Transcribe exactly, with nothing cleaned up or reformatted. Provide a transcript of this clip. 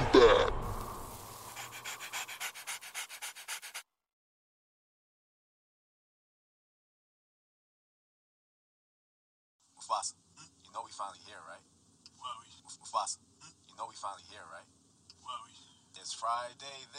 back. Mufasa, you know we finally here, right? Well, we, Mufasa, you know we finally here, right? well, we. It's Friday.